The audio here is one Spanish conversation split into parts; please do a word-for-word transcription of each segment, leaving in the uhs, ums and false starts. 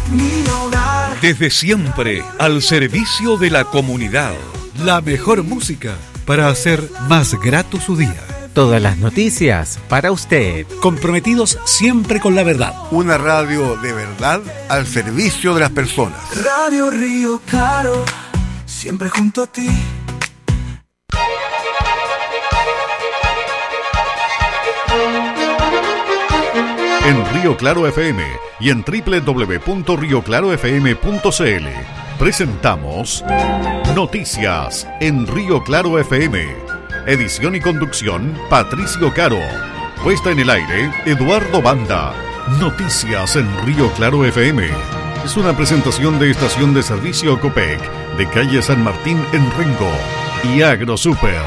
mi hogar. Desde siempre, al servicio de la comunidad. La mejor música para hacer más grato su día. Todas las noticias para usted. Comprometidos siempre con la verdad. Una radio de verdad al servicio de las personas. Radio Río Claro, siempre junto a ti. En Río Claro F M y en doble u doble u doble u punto río claro f m punto c l presentamos Noticias en Río Claro F M. Edición y conducción Patricio Caro. Puesta en el aire Eduardo Banda. Noticias en Río Claro F M. Es una presentación de Estación de Servicio Copec de calle San Martín en Rengo y AgroSuper.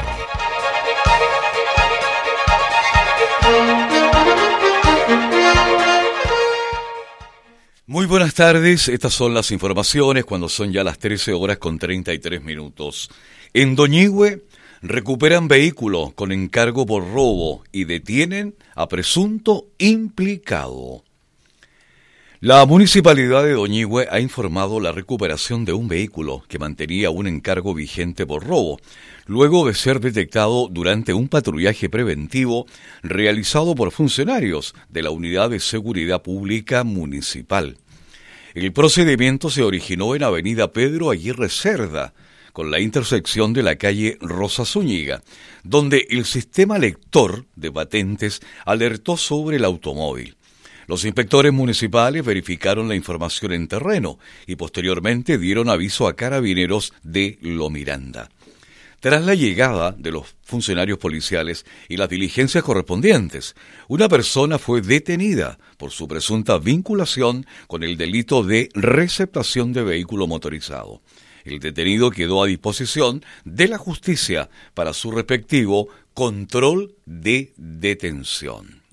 Muy buenas tardes, estas son las informaciones cuando son ya las trece horas con treinta y tres minutos. En Doñihue recuperan vehículo con encargo por robo y detienen a presunto implicado. La Municipalidad de Doñihue ha informado la recuperación de un vehículo que mantenía un encargo vigente por robo, luego de ser detectado durante un patrullaje preventivo realizado por funcionarios de la Unidad de Seguridad Pública Municipal. El procedimiento se originó en Avenida Pedro Aguirre Cerda, con la intersección de la calle Rosa Zúñiga, donde el sistema lector de patentes alertó sobre el automóvil. Los inspectores municipales verificaron la información en terreno y posteriormente dieron aviso a Carabineros de Lo Miranda. Tras la llegada de los funcionarios policiales y las diligencias correspondientes, una persona fue detenida por su presunta vinculación con el delito de receptación de vehículo motorizado. El detenido quedó a disposición de la justicia para su respectivo control de detención.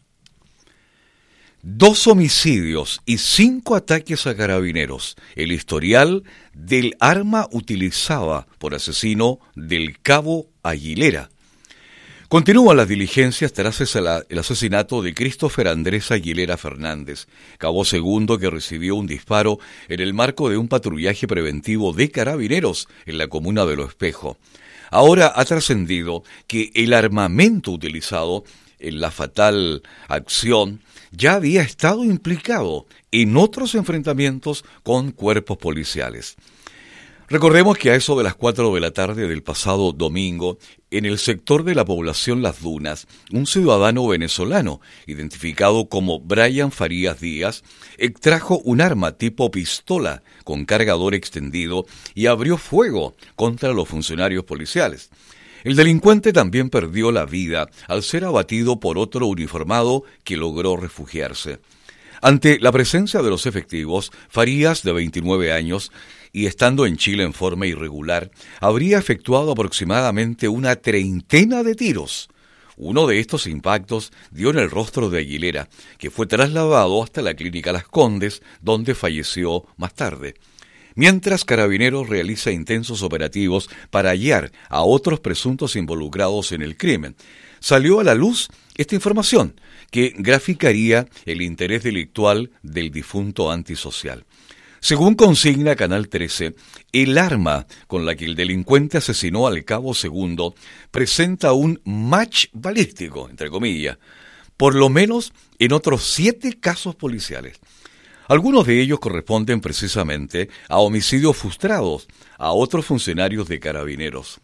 Dos homicidios y cinco ataques a carabineros. El historial del arma utilizada por asesino del cabo Aguilera. Continúan las diligencias tras el asesinato de Christopher Andrés Aguilera Fernández, cabo segundo que recibió un disparo en el marco de un patrullaje preventivo de carabineros en la comuna de Lo Espejo. Ahora ha trascendido que el armamento utilizado en la fatal acción ya había estado implicado en otros enfrentamientos con cuerpos policiales. Recordemos que a eso de las cuatro de la tarde del pasado domingo, en el sector de la población Las Dunas, un ciudadano venezolano, identificado como Brian Farías Díaz, extrajo un arma tipo pistola con cargador extendido y abrió fuego contra los funcionarios policiales. El delincuente también perdió la vida al ser abatido por otro uniformado que logró refugiarse. Ante la presencia de los efectivos, Farías, de veintinueve años, y estando en Chile en forma irregular, habría efectuado aproximadamente una treintena de tiros. Uno de estos impactos dio en el rostro de Aguilera, que fue trasladado hasta la clínica Las Condes, donde falleció más tarde. Mientras Carabineros realiza intensos operativos para hallar a otros presuntos involucrados en el crimen, salió a la luz esta información que graficaría el interés delictual del difunto antisocial. Según consigna Canal trece, el arma con la que el delincuente asesinó al cabo segundo presenta un match balístico, entre comillas, por lo menos en otros siete casos policiales. Algunos de ellos corresponden precisamente a homicidios frustrados a otros funcionarios de Carabineros.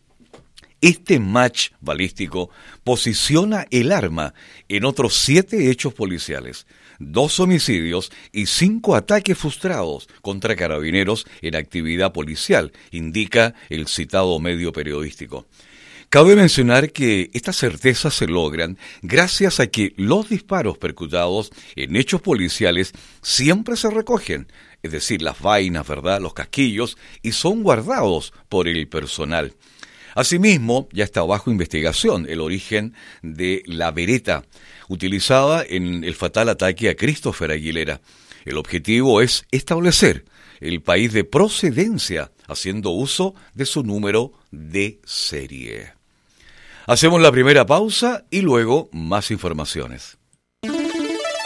Este match balístico posiciona el arma en otros siete hechos policiales, dos homicidios y cinco ataques frustrados contra Carabineros en actividad policial, indica el citado medio periodístico. Cabe mencionar que estas certezas se logran gracias a que los disparos percutados en hechos policiales siempre se recogen, es decir, las vainas, ¿verdad?, los casquillos, y son guardados por el personal. Asimismo, ya está bajo investigación el origen de la vereta utilizada en el fatal ataque a Christopher Aguilera. El objetivo es establecer el país de procedencia, haciendo uso de su número de serie. Hacemos la primera pausa y luego más informaciones.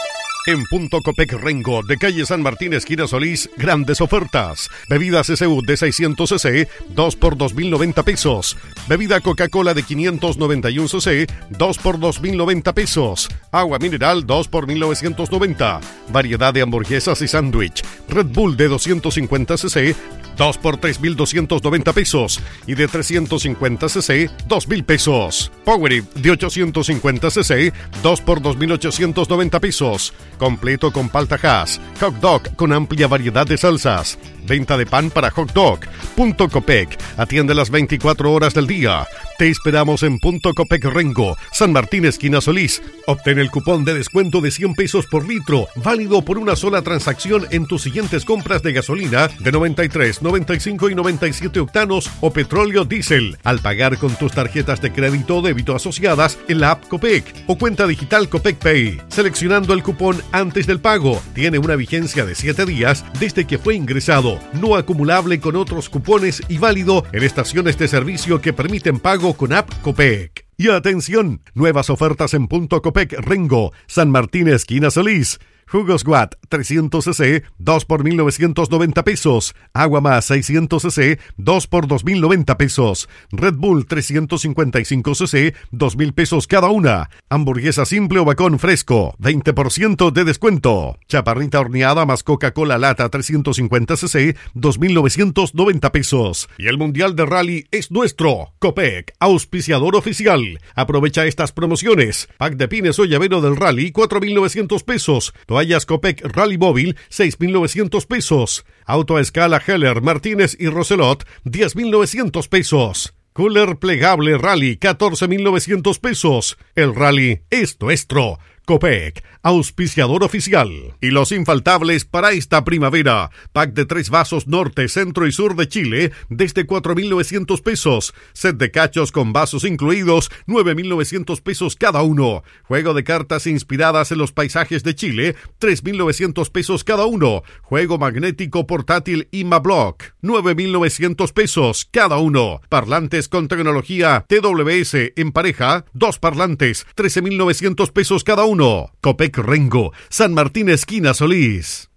En Punto Copec Rengo, de calle San Martín, esquina Solís, grandes ofertas. Bebida C C U de seiscientos centilitros, dos por dos mil noventa pesos. Bebida Coca-Cola de quinientos noventa y uno centilitros, dos por dos mil noventa pesos. Agua mineral, dos por mil novecientos noventa. Variedad de hamburguesas y sándwich. Red Bull de doscientos cincuenta centilitros, dos por tres mil doscientos noventa pesos. Y de trescientos cincuenta centilitros, dos mil pesos. Powerade de ochocientos cincuenta centilitros, dos por dos mil ochocientos noventa pesos. Completo con palta Hass. Hot dog con amplia variedad de salsas. Venta de pan para hot dog. Punto Copec. Atiende las veinticuatro horas del día. Te esperamos en Punto Copec Rengo, San Martín, esquina Solís. Obtén el cupón de descuento de cien pesos por litro, válido por una sola transacción en tus siguientes compras de gasolina de noventa y tres, noventa y cinco y noventa y siete octanos o petróleo diésel, al pagar con tus tarjetas de crédito o débito asociadas en la app Copec o cuenta digital Copec Pay. Seleccionando el cupón antes del pago, tiene una vigencia de siete días desde que fue ingresado, no acumulable con otros cupones y válido en estaciones de servicio que permiten pago con app Copec. Y atención, nuevas ofertas en Punto Copec Rengo, San Martín, esquina Solís. Jugos Watt trescientos centilitros, dos por mil novecientos noventa pesos. Agua más seiscientos centilitros, dos por dos mil noventa pesos. Red Bull trescientos cincuenta y cinco centilitros, dos mil pesos cada una. Hamburguesa simple o bacon fresco, veinte por ciento de descuento. Chaparrita horneada más Coca-Cola lata trescientos cincuenta centilitros, dos mil novecientos noventa pesos. Y el Mundial de Rally es nuestro. Copec, auspiciador oficial. Aprovecha estas promociones. Pack de pines o llavero del Rally, cuatro mil novecientos pesos. Toallas Copec Rally Móvil, seis mil novecientos pesos. Auto a escala Heller, Martínez y Roselot, diez mil novecientos pesos. Cooler plegable Rally, catorce mil novecientos pesos. El Rally es nuestro. Copec, auspiciador oficial. Y los infaltables para esta primavera. Pack de tres vasos norte, centro y sur de Chile desde cuatro mil novecientos pesos. Set de cachos con vasos incluidos, nueve mil novecientos pesos cada uno. Juego de cartas inspiradas en los paisajes de Chile, tres mil novecientos pesos cada uno. Juego magnético portátil Imablock, nueve mil novecientos pesos cada uno. Parlantes con tecnología T W S en pareja, dos parlantes, trece mil novecientos pesos cada uno. Copec Rengo, San Martín, esquina Solís.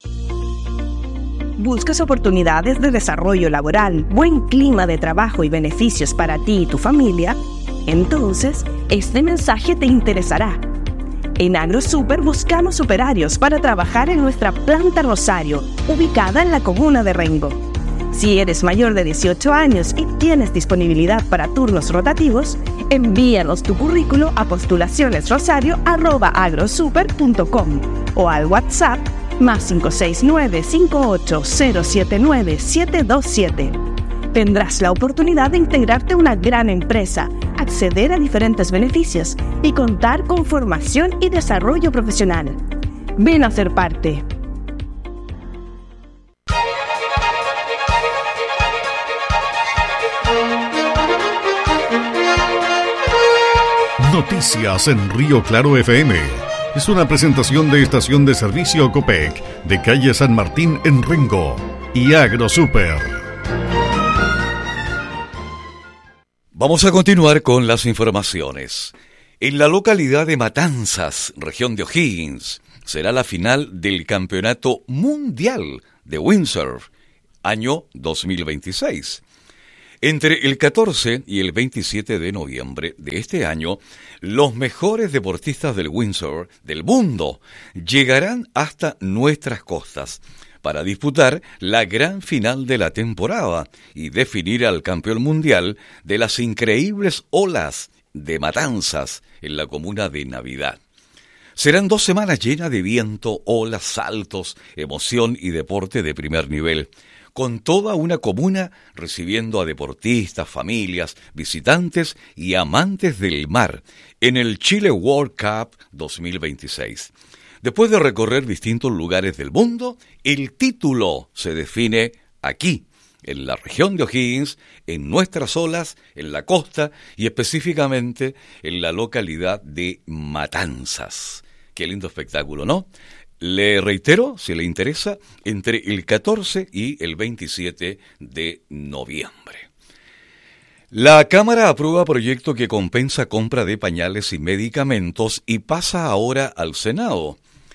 ¿Buscas oportunidades de desarrollo laboral, buen clima de trabajo y beneficios para ti y tu familia? Entonces, este mensaje te interesará. En AgroSuper buscamos operarios para trabajar en nuestra planta Rosario, ubicada en la comuna de Rengo. Si eres mayor de dieciocho años y tienes disponibilidad para turnos rotativos, envíanos tu currículo a postulacionesrosario arroba agrosuper punto com o al WhatsApp más cinco seis nueve, cinco ocho cero siete nueve, siete dos siete. Tendrás la oportunidad de integrarte a una gran empresa, acceder a diferentes beneficios y contar con formación y desarrollo profesional. Ven a ser parte. Noticias en Río Claro F M. Es una presentación de estación de servicio Copec, de calle San Martín en Rengo, y AgroSuper. Vamos a continuar con las informaciones. En la localidad de Matanzas, región de O'Higgins, será la final del Campeonato Mundial de Windsurf, año dos mil veintiséis. Entre el catorce y el veintisiete de noviembre de este año, los mejores deportistas del windsurf del mundo llegarán hasta nuestras costas para disputar la gran final de la temporada y definir al campeón mundial de las increíbles olas de Matanzas en la comuna de Navidad. Serán dos semanas llenas de viento, olas, saltos, emoción y deporte de primer nivel, con toda una comuna recibiendo a deportistas, familias, visitantes y amantes del mar en el Chile World Cup dos mil veintiséis. Después de recorrer distintos lugares del mundo, el título se define aquí, en la región de O'Higgins, en nuestras olas, en la costa y específicamente en la localidad de Matanzas. Qué lindo espectáculo, ¿no? Le reitero, si le interesa, entre el catorce y el veintisiete de noviembre. La Cámara aprueba proyecto que compensa compra de pañales y medicamentos y pasa ahora al Senado.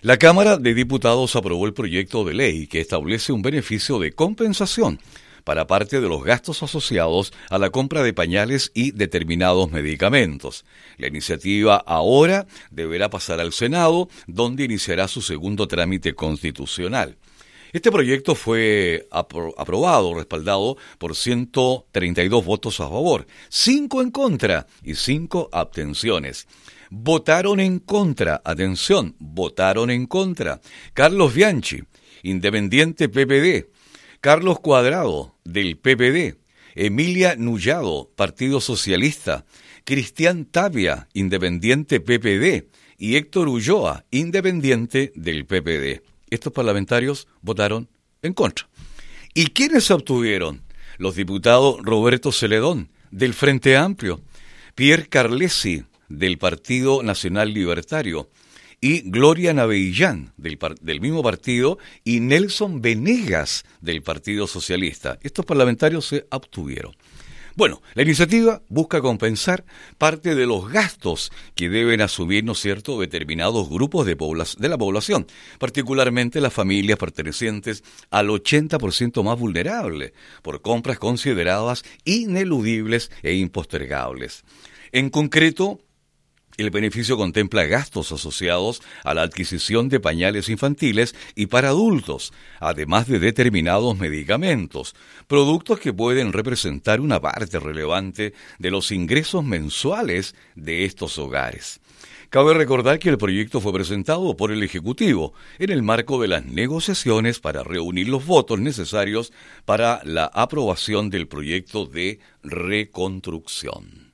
La Cámara de Diputados aprobó el proyecto de ley que establece un beneficio de compensación para parte de los gastos asociados a la compra de pañales y determinados medicamentos. La iniciativa ahora deberá pasar al Senado, donde iniciará su segundo trámite constitucional. Este proyecto fue apro- aprobado, respaldado por ciento treinta y dos votos a favor, cinco en contra y cinco abstenciones. Votaron en contra, atención, votaron en contra, Carlos Bianchi, Independiente P P D, Carlos Cuadrado, del P P D, Emilia Nullado, Partido Socialista, Cristian Tapia, Independiente P P D, y Héctor Ulloa, Independiente del P P D. Estos parlamentarios votaron en contra. ¿Y quiénes se obtuvieron? Los diputados Roberto Celedón, del Frente Amplio, Pierre Carlesi, del Partido Nacional Libertario, y Gloria Navellán, del, par- del mismo partido, y Nelson Venegas, del Partido Socialista. Estos parlamentarios se abstuvieron. Bueno, la iniciativa busca compensar parte de los gastos que deben asumir, ¿no es cierto?, determinados grupos de, pobla- de la población, particularmente las familias pertenecientes al ochenta por ciento más vulnerable, por compras consideradas ineludibles e impostergables. En concreto, el beneficio contempla gastos asociados a la adquisición de pañales infantiles y para adultos, además de determinados medicamentos, productos que pueden representar una parte relevante de los ingresos mensuales de estos hogares. Cabe recordar que el proyecto fue presentado por el Ejecutivo en el marco de las negociaciones para reunir los votos necesarios para la aprobación del proyecto de reconstrucción.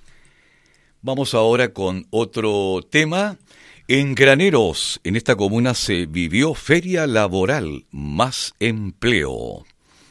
Vamos ahora con otro tema. En Graneros, en esta comuna, se vivió Feria Laboral Más Empleo.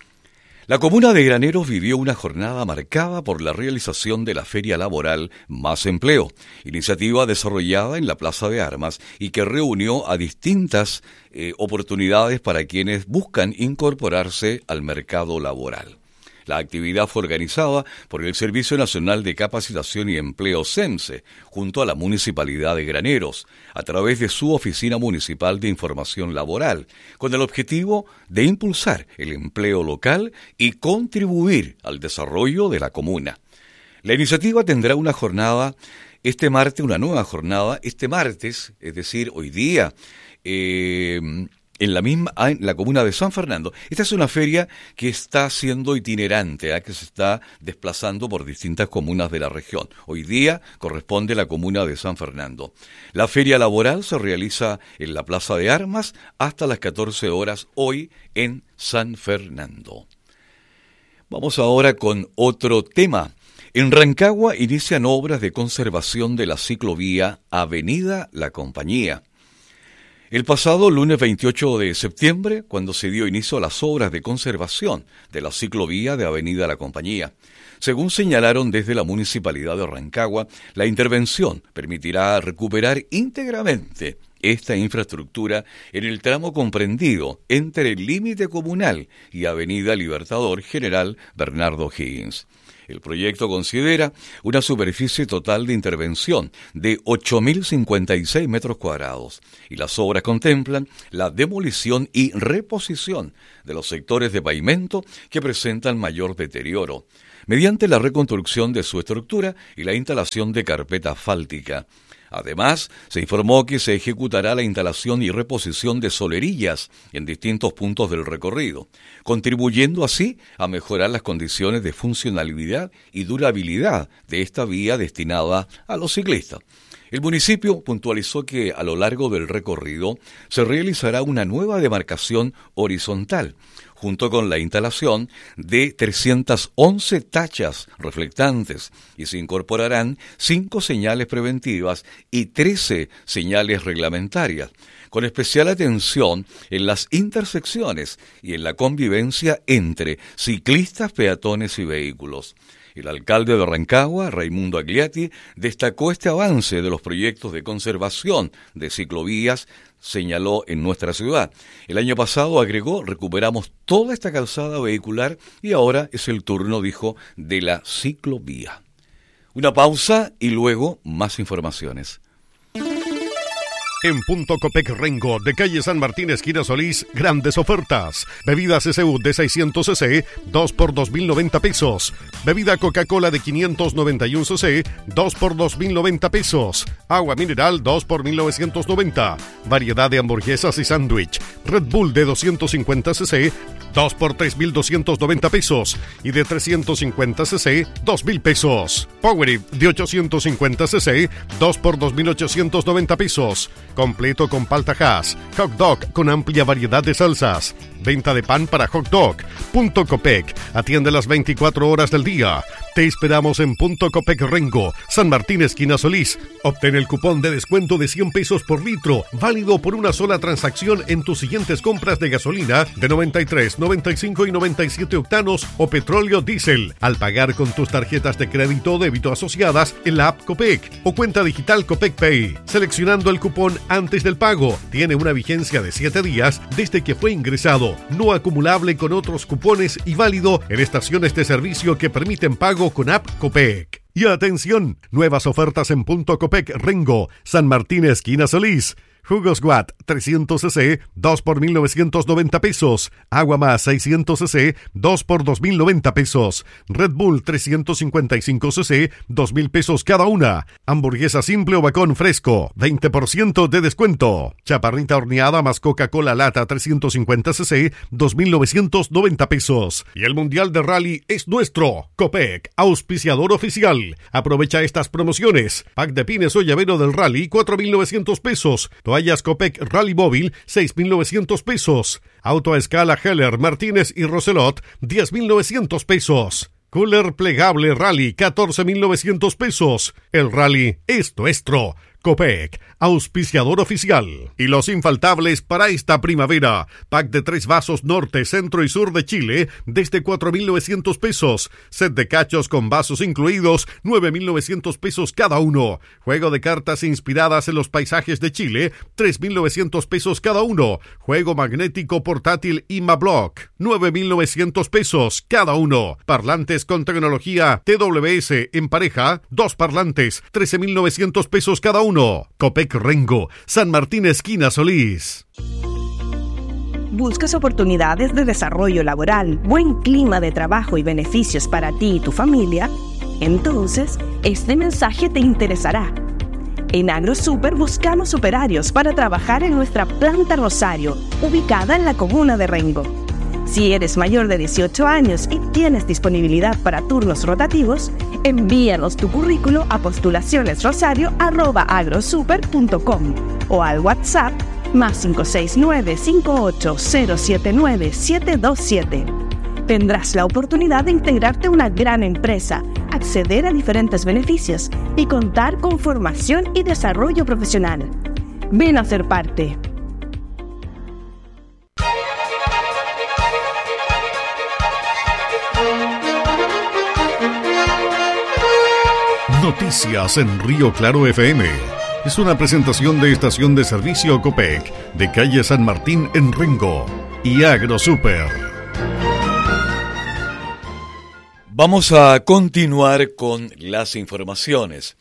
La comuna de Graneros vivió una jornada marcada por la realización de la Feria Laboral Más Empleo, iniciativa desarrollada en la Plaza de Armas y que reunió a distintas eh, oportunidades para quienes buscan incorporarse al mercado laboral. La actividad fue organizada por el Servicio Nacional de Capacitación y Empleo SENSE, junto a la Municipalidad de Graneros, a través de su Oficina Municipal de Información Laboral, con el objetivo de impulsar el empleo local y contribuir al desarrollo de la comuna. La iniciativa tendrá una jornada este martes, una nueva jornada, este martes, es decir, hoy día, eh, en la misma, en la comuna de San Fernando. Esta es una feria que está siendo itinerante, ¿eh? que se está desplazando por distintas comunas de la región. Hoy día corresponde a la comuna de San Fernando. La feria laboral se realiza en la Plaza de Armas hasta las catorce horas hoy en San Fernando. Vamos ahora con otro tema. En Rancagua inician obras de conservación de la ciclovía Avenida La Compañía. El pasado lunes veintiocho de septiembre, cuando se dio inicio a las obras de conservación de la ciclovía de Avenida La Compañía. Según señalaron desde la Municipalidad de Rancagua, la intervención permitirá recuperar íntegramente esta infraestructura en el tramo comprendido entre el límite comunal y Avenida Libertador General Bernardo Higgins. El proyecto considera una superficie total de intervención de ocho mil cincuenta y seis metros cuadrados y las obras contemplan la demolición y reposición de los sectores de pavimento que presentan mayor deterioro, mediante la reconstrucción de su estructura y la instalación de carpeta asfáltica. Además, se informó que se ejecutará la instalación y reposición de solerillas en distintos puntos del recorrido, contribuyendo así a mejorar las condiciones de funcionalidad y durabilidad de esta vía destinada a los ciclistas. El municipio puntualizó que a lo largo del recorrido se realizará una nueva demarcación horizontal, junto con la instalación de trescientas once tachas reflectantes, y se incorporarán cinco señales preventivas y trece señales reglamentarias, con especial atención en las intersecciones y en la convivencia entre ciclistas, peatones y vehículos. El alcalde de Rancagua, Raimundo Agliati, destacó este avance de los proyectos de conservación de ciclovías, señaló en nuestra ciudad. El año pasado, agregó, recuperamos toda esta calzada vehicular y ahora es el turno, dijo, de la ciclovía. Una pausa y luego más informaciones. En Punto Copec Rengo, de calle San Martín, esquina Solís, grandes ofertas. Bebida C C U de seiscientos centilitros, dos por dos mil noventa pesos. Bebida Coca-Cola de quinientos noventa y uno centilitros, dos por dos mil noventa pesos. Agua mineral, dos por mil novecientos noventa. Variedad de hamburguesas y sándwich. Red Bull de doscientos cincuenta centilitros, dos por tres mil doscientos noventa pesos. Y de trescientos cincuenta centilitros, dos mil pesos. Powerade de ochocientos cincuenta centilitros, dos por dos mil ochocientos noventa pesos. Completo con palta Hass. Hot dog con amplia variedad de salsas. Venta de pan para hot dog. Punto Copec. Atiende las veinticuatro horas del día. Te esperamos en Punto Copec Rengo, San Martín, esquina Solís. Obtén el cupón de descuento de cien pesos por litro, válido por una sola transacción en tus siguientes compras de gasolina de noventa y tres, noventa y cinco y noventa y siete octanos o petróleo diésel, al pagar con tus tarjetas de crédito o débito asociadas en la app Copec o cuenta digital Copec Pay. Seleccionando el cupón antes del pago, tiene una vigencia de siete días desde que fue ingresado, no acumulable con otros cupones y válido en estaciones de servicio que permiten pago con app Copec. Y atención, nuevas ofertas en Punto Copec Rengo, San Martín, esquina Solís. Jugos Watt trescientos centilitros, dos por mil novecientos noventa pesos. Agua Más seiscientos centilitros, dos por dos mil noventa pesos. Red Bull trescientos cincuenta y cinco centilitros, dos mil pesos cada una. Hamburguesa simple o bacon fresco, veinte por ciento de descuento. Chaparrita horneada más Coca-Cola lata trescientos cincuenta centilitros, dos mil novecientos noventa pesos. Y el Mundial de Rally es nuestro. Copec, auspiciador oficial. Aprovecha estas promociones. Pack de pines o llavero del Rally, cuatro mil novecientos pesos. Toallas Copec Rally Móvil, seis mil novecientos pesos. Auto a escala Heller, Martínez y Roselot, diez mil novecientos pesos. Cooler plegable Rally, catorce mil novecientos pesos. El Rally es nuestro. Copec, auspiciador oficial. Y los infaltables para esta primavera. Pack de tres vasos norte, centro y sur de Chile desde cuatro mil novecientos pesos. Set de cachos con vasos incluidos, nueve mil novecientos pesos cada uno. Juego de cartas inspiradas en los paisajes de Chile, tres mil novecientos pesos cada uno. Juego magnético portátil Imablock, nueve mil novecientos pesos cada uno. Parlantes con tecnología T W S en pareja, dos parlantes, trece mil novecientos pesos cada uno. Copec Rengo, San Martín, esquina Solís. ¿Buscas oportunidades de desarrollo laboral, buen clima de trabajo y beneficios para ti y tu familia? Entonces, este mensaje te interesará. En AgroSuper buscamos operarios para trabajar en nuestra planta Rosario, ubicada en la comuna de Rengo. Si eres mayor de dieciocho años y tienes disponibilidad para turnos rotativos, envíanos tu currículo a postulacionesrosario arroba agrosuper punto com o al WhatsApp más cinco seis nueve, cinco ocho cero siete nueve, siete dos siete. Tendrás la oportunidad de integrarte a una gran empresa, acceder a diferentes beneficios y contar con formación y desarrollo profesional. Ven a ser parte. Noticias en Río Claro F M. Es una presentación de estación de servicio Copec, de calle San Martín en Rengo y AgroSuper. Vamos a continuar con las informaciones.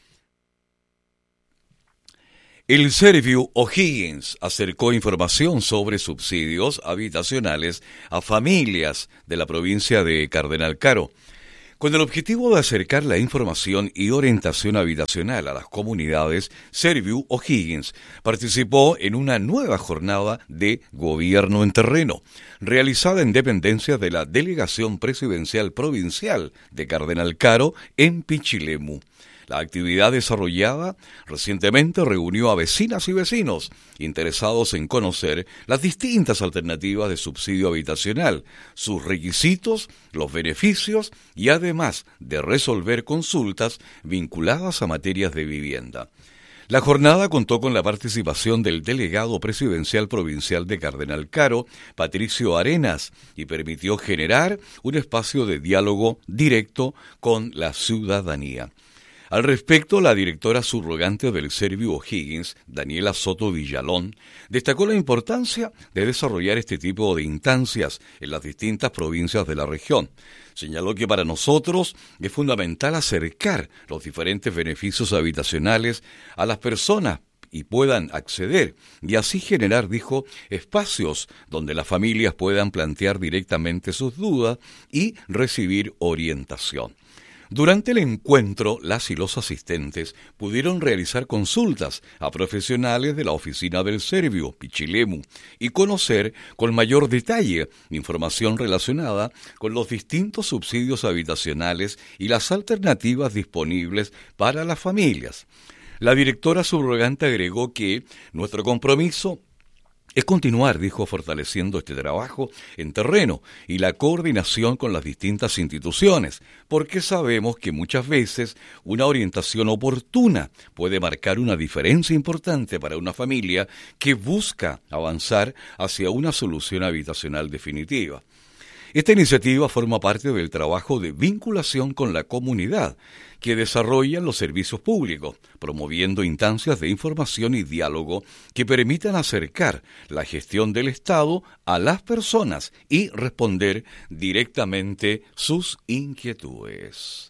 El Serviu O'Higgins acercó información sobre subsidios habitacionales a familias de la provincia de Cardenal Caro, con el objetivo de acercar la información y orientación habitacional a las comunidades. Serviu O'Higgins participó en una nueva jornada de Gobierno en Terreno, realizada en dependencia de la Delegación Presidencial Provincial de Cardenal Caro en Pichilemu. La actividad desarrollada recientemente reunió a vecinas y vecinos interesados en conocer las distintas alternativas de subsidio habitacional, sus requisitos, los beneficios y además de resolver consultas vinculadas a materias de vivienda. La jornada contó con la participación del delegado presidencial provincial de Cardenal Caro, Patricio Arenas, y permitió generar un espacio de diálogo directo con la ciudadanía. Al respecto, la directora subrogante del Serviu O'Higgins, Daniela Soto Villalón, destacó la importancia de desarrollar este tipo de instancias en las distintas provincias de la región. Señaló que para nosotros es fundamental acercar los diferentes beneficios habitacionales a las personas y puedan acceder, y así generar, dijo, espacios donde las familias puedan plantear directamente sus dudas y recibir orientación. Durante el encuentro, las y los asistentes pudieron realizar consultas a profesionales de la oficina del Servio, Pichilemu, y conocer con mayor detalle información relacionada con los distintos subsidios habitacionales y las alternativas disponibles para las familias. La directora subrogante agregó que nuestro compromiso es continuar, dijo, fortaleciendo este trabajo en terreno y la coordinación con las distintas instituciones, porque sabemos que muchas veces una orientación oportuna puede marcar una diferencia importante para una familia que busca avanzar hacia una solución habitacional definitiva. Esta iniciativa forma parte del trabajo de vinculación con la comunidad que desarrollan los servicios públicos, promoviendo instancias de información y diálogo que permitan acercar la gestión del Estado a las personas y responder directamente sus inquietudes.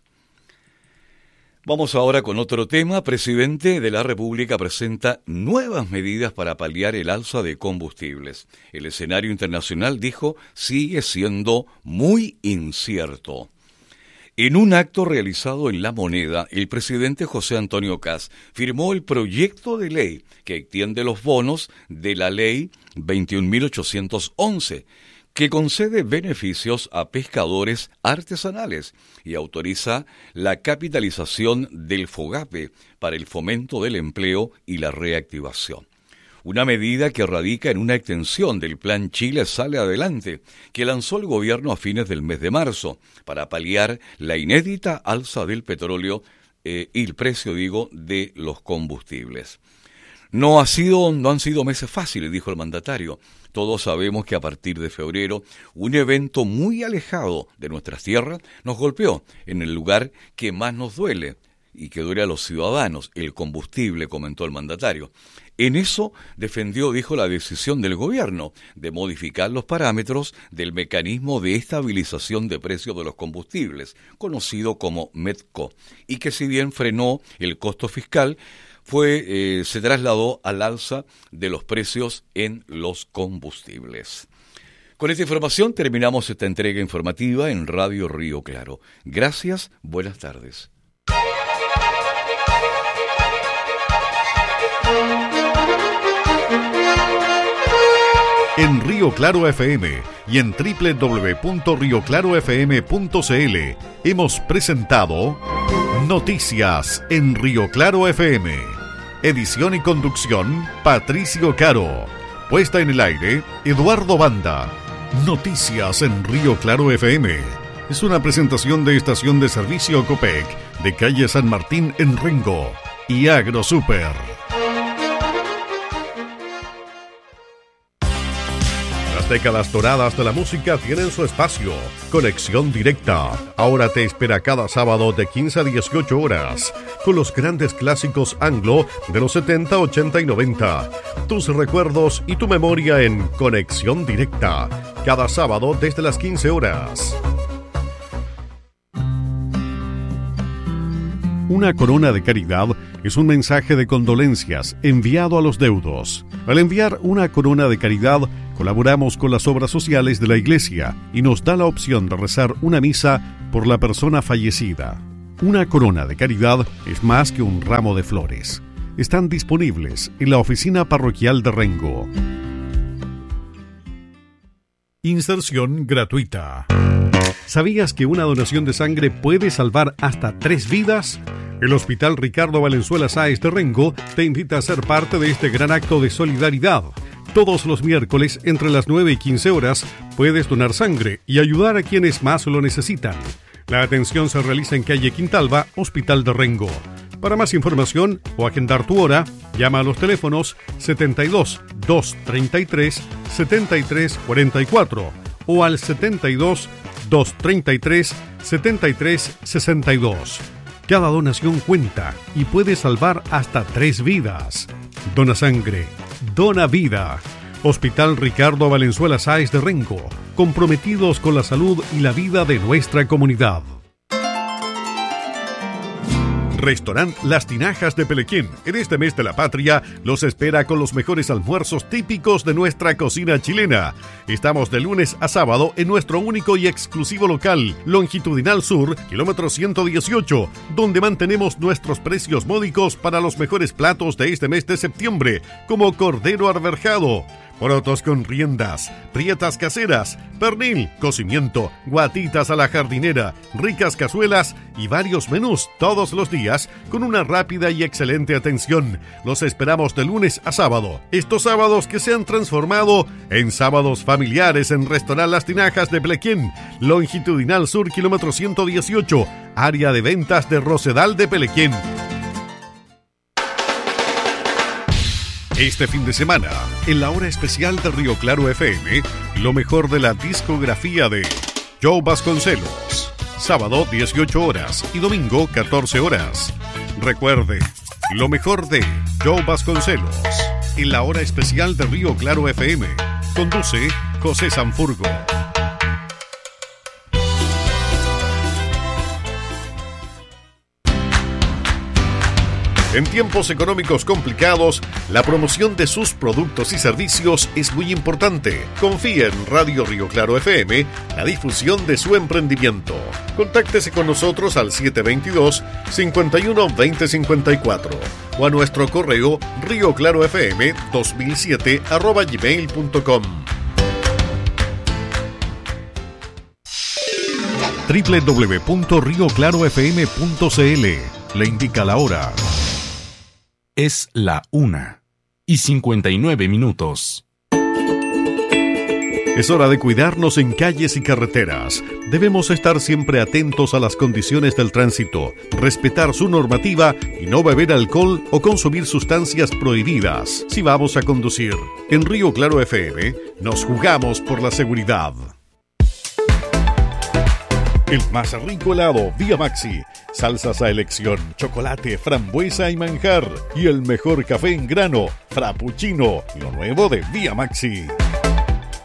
Vamos ahora con otro tema. Presidente de la República presenta nuevas medidas para paliar el alza de combustibles. El escenario internacional, dijo, sigue siendo muy incierto. En un acto realizado en La Moneda, el presidente José Antonio Kast firmó el proyecto de ley que extiende los bonos de la ley veintiún mil ochocientos once, que concede beneficios a pescadores artesanales y autoriza la capitalización del FOGAPE para el fomento del empleo y la reactivación. Una medida que radica en una extensión del Plan Chile Sale Adelante, que lanzó el gobierno a fines del mes de marzo, para paliar la inédita alza del petróleo eh, y el precio, digo, de los combustibles. No, ha sido, no han sido meses fáciles, dijo el mandatario. Todos sabemos que a partir de febrero, un evento muy alejado de nuestras tierras nos golpeó en el lugar que más nos duele y que duele a los ciudadanos, el combustible, comentó el mandatario. En eso defendió, dijo, la decisión del gobierno de modificar los parámetros del mecanismo de estabilización de precios de los combustibles, conocido como MEDCO, y que si bien frenó el costo fiscal, fue eh, se trasladó al alza de los precios en los combustibles. Con esta información terminamos esta entrega informativa en Radio Río Claro. Gracias, buenas tardes. En Río Claro F M y en doble u doble u doble u punto río claro f m punto c l hemos presentado Noticias en Río Claro F M. Edición y conducción, Patricio Caro. Puesta en el aire, Eduardo Banda. Noticias en Río Claro F M. Es una presentación de estación de servicio Copec, de calle San Martín en Rengo y AgroSuper. Las décadas doradas de la música tienen su espacio. Conexión Directa. Ahora te espera cada sábado de quince a dieciocho horas, con los grandes clásicos anglo de los setenta, ochenta y noventa. Tus recuerdos y tu memoria en Conexión Directa. Cada sábado desde las quince horas. Una corona de caridad es un mensaje de condolencias enviado a los deudos. Al enviar una corona de caridad, colaboramos con las obras sociales de la Iglesia y nos da la opción de rezar una misa por la persona fallecida. Una corona de caridad es más que un ramo de flores. Están disponibles en la oficina parroquial de Rengo. Inserción gratuita. ¿Sabías que una donación de sangre puede salvar hasta tres vidas? El Hospital Ricardo Valenzuela Sáez de Rengo te invita a ser parte de este gran acto de solidaridad. Todos los miércoles, entre las nueve y quince horas, puedes donar sangre y ayudar a quienes más lo necesitan. La atención se realiza en calle Quintalba, Hospital de Rengo. Para más información o agendar tu hora, llama a los teléfonos setenta y dos, doscientos treinta y tres, setenta y tres cuarenta y cuatro o al setenta y dos, doscientos treinta y tres, setenta y tres sesenta y dos. Cada donación cuenta y puede salvar hasta tres vidas. Dona sangre, dona vida. Hospital Ricardo Valenzuela Sáez de Rengo, comprometidos con la salud y la vida de nuestra comunidad. Restaurant Las Tinajas de Pelequén, en este mes de la patria, los espera con los mejores almuerzos típicos de nuestra cocina chilena. Estamos de lunes a sábado en nuestro único y exclusivo local, Longitudinal Sur, kilómetro ciento dieciocho, donde mantenemos nuestros precios módicos para los mejores platos de este mes de septiembre, como cordero arberjado, porotos con riendas, prietas caseras, pernil, cocimiento, guatitas a la jardinera, ricas cazuelas y varios menús todos los días con una rápida y excelente atención. Los esperamos de lunes a sábado. Estos sábados que se han transformado en sábados familiares en Restaurant Las Tinajas de Pelequén, Longitudinal Sur, kilómetro ciento dieciocho, área de ventas de Rosedal de Pelequén. Este fin de semana, en la hora especial de Río Claro F M, lo mejor de la discografía de Joe Vasconcelos. Sábado dieciocho horas y domingo catorce horas. Recuerde, lo mejor de Joe Vasconcelos, en la hora especial de Río Claro F M. Conduce José Sanfurgo. En tiempos económicos complicados, la promoción de sus productos y servicios es muy importante. Confíe en Radio Río Claro F M, la difusión de su emprendimiento. Contáctese con nosotros al siete veintidós, cincuenta y uno, veinte cincuenta y cuatro o a nuestro correo rioclarofm dos mil siete arroba gmail punto com. doble u doble u doble u punto rio claro f m punto c l le indica la hora. Es la una y cincuenta y nueve minutos. Es hora de cuidarnos en calles y carreteras. Debemos estar siempre atentos a las condiciones del tránsito, respetar su normativa y no beber alcohol o consumir sustancias prohibidas si vamos a conducir. En Río Claro F M nos jugamos por la seguridad. El más rico helado Vía Maxi, salsas a elección, chocolate, frambuesa y manjar, y el mejor café en grano, frappuccino, lo nuevo de Vía Maxi.